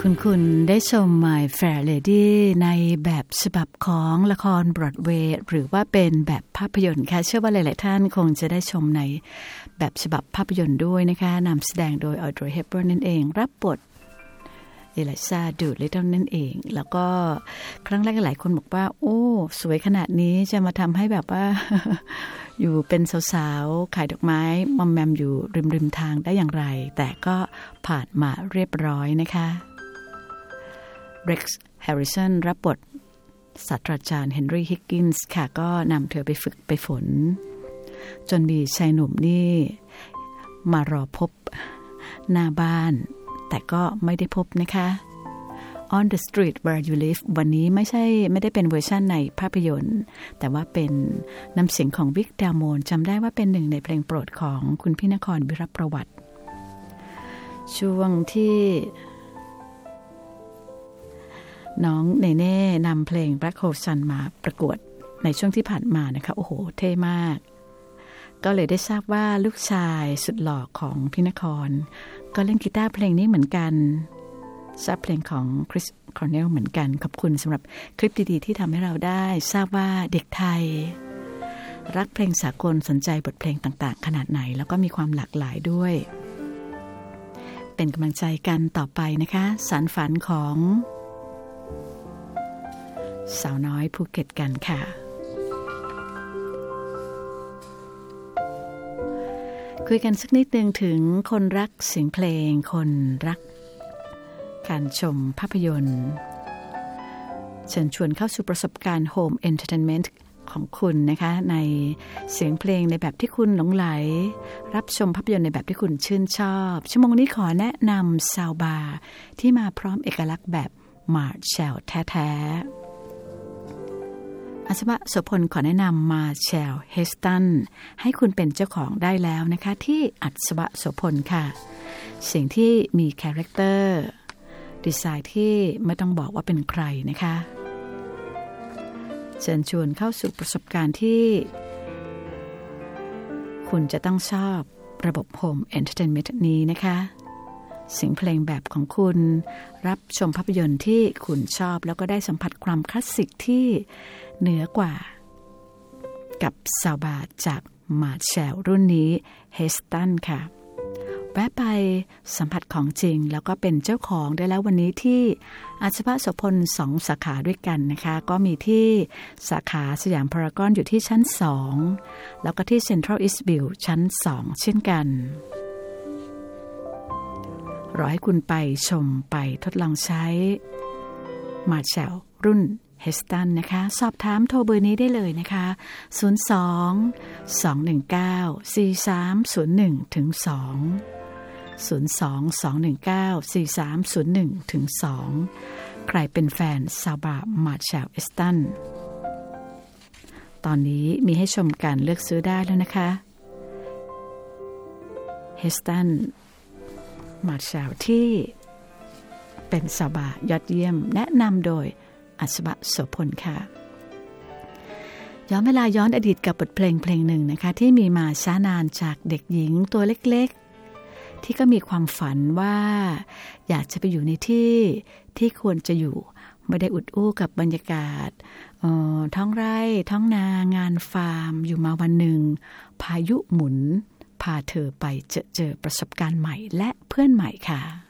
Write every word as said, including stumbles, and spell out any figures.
คุณคุณได้ชม My Fair Lady ในแบบฉบับของละครบรอดเวย์หรือว่าเป็นแบบภาพยนตร์ค่ะเชื่อว่าหลายๆท่านคงจะได้ชมในแบบฉบับภาพยนตร์ด้วยนะคะนำแสดงโดยออโดรี เฮปเบิร์นนั่นเองรับบทเอลิซาดูลิตเติ้ลนั่นเองแล้วก็ครั้งแรกหลายคนบอกว่าโอ้สวยขนาดนี้จะมาทำให้แบบว่า อยู่เป็นสาวๆขายดอกไม้มอมแมมอยู่ริมริมทางได้อย่างไรแต่ก็ผ่านมาเรียบร้อยนะคะเร็กซ์ แฮร์ริสันรับบทศาสตราจารย์เฮนรี่ฮิกกินส์ค่ะก็นำเธอไปฝึกไปฝนจนมีชายหนุ่มนี่มารอพบหน้าบ้านแต่ก็ไม่ได้พบนะคะ On the Street Where You Live วันนี้ไม่ใช่ไม่ได้เป็นเวอร์ชันในภาพยนตร์แต่ว่าเป็นน้ำเสียงของวิก ดาโมนจำได้ว่าเป็นหนึ่งในเพลงโปรดของคุณพี่นครวิรประวัติช่วงที่น้องเนเน่นำเพลง Black Hole Sun มาประกวดในช่วงที่ผ่านมานะคะโอ้โหเท่มากก็เลยได้ทราบว่าลูกชายสุดหล่อของพี่นครก็เล่นกีตาร์เพลงนี้เหมือนกันทราบเพลงของคริสคอร์เนลเหมือนกันขอบคุณสำหรับคลิปดีๆที่ทำให้เราได้ทราบว่าเด็กไทยรักเพลงสากลสนใจบทเพลงต่างๆขนาดไหนแล้วก็มีความหลากหลายด้วยเป็นกำลังใจกันต่อไปนะคะสานฝันของสาวน้อยภูเก็ตกันค่ะคุยกันสักนิดนึงถึงคนรักเสียงเพลงคนรักการชมภาพยนตร์เชิญชวนเข้าสู่ประสบการณ์โฮมเอนเตอร์เทนเมนต์ของคุณนะคะในเสียงเพลงในแบบที่คุณหลงไหลรับชมภาพยนตร์ในแบบที่คุณชื่นชอบชั่วโมงนี้ขอแนะนำซาวบาร์ที่มาพร้อมเอกลักษณ์แบบมาร์แชลแท้ๆอัศวะโสพลขอแนะนำมาแชลเฮสตันให้คุณเป็นเจ้าของได้แล้วนะคะที่อัศวะโสพลค่ะเสียงที่มีคาแรคเตอร์ดีไซน์ที่ไม่ต้องบอกว่าเป็นใครนะคะเชิญชวนเข้าสู่ประสบการณ์ที่คุณจะต้องชอบระบบโฮมเอนเตอร์เทนเมนต์นี้นะคะเสียงเพลงแบบของคุณรับชมภาพยนตร์ที่คุณชอบแล้วก็ได้สัมผัสความคลาสสิกที่เหนือกว่ากับซาวบาร์จากมาร์แชลรุ่นนี้เฮสตันค่ะแวะไปสัมผัสของจริงแล้วก็เป็นเจ้าของได้แล้ววันนี้ที่อาชีวะโสพลสองสาขาด้วยกันนะคะก็มีที่สาขาสยามพารากอนอยู่ที่ชั้นสองแล้วก็ที่เซ็นทรัลอีสต์วิวชั้นสองเช่นกันรอให้คุณไปชมไปทดลองใช้มาร์แชลรุ่นเฮสตันนะคะสอบถามโทรเบอร์นี้ได้เลยนะคะศูนย์ สอง สอง หนึ่ง เก้า สี่ สาม ศูนย์ หนึ่ง ถึง สอง ศูนย์ สอง สอง หนึ่ง เก้า สี่ สาม ศูนย์ หนึ่ง ถึง สอง ใครเป็นแฟนซาวบาร์มาร์แชลเฮสตันตอนนี้มีให้ชมการเลือกซื้อได้แล้วนะคะเฮสตันมาร์แชลที่เป็นซาวบาร์ยอดเยี่ยมแนะนำโดยอัศวะโสพลค่ะย้อนเวลาย้อนอดีตกับบทเพลงเพลงหนึ่งนะคะที่มีมาช้านานจากเด็กหญิงตัวเล็กๆที่ก็มีความฝันว่าอยากจะไปอยู่ในที่ที่ควรจะอยู่ไม่ได้อุดอู้กับบรรยากาศท้องไร่ท้องนางานฟาร์มอยู่มาวันหนึ่งพายุหมุนพาเธอไปเจอเจอประสบการณ์ใหม่และเพื่อนใหม่ค่ะ